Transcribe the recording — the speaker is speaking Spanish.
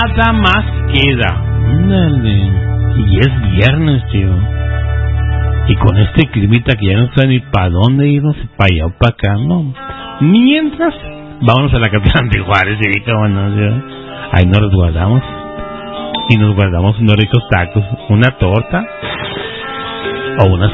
nada más queda. Ándale. Y es viernes, tío. Y con este climita que ya no sabe ni para dónde irnos, para allá o para acá, no. Mientras, vámonos a la Catedral de Juárez, sí, cómo no, tío. Ahí nos resguardamos. Y nos guardamos unos ricos tacos, una torta o unas